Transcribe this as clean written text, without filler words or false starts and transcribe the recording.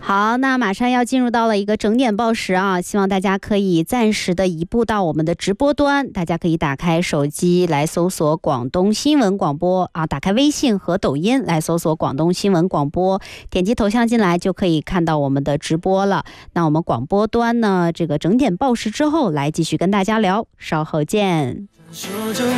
好，那马上要进入到了一个整点报时啊，希望大家可以暂时的移步到我们的直播端，大家可以打开手机来搜索广东新闻广播啊，打开微信和抖音来搜索广东新闻广播，点击头像进来就可以看到我们的直播了。那我们广播端呢，这个整点报时之后来继续跟大家聊，稍后见。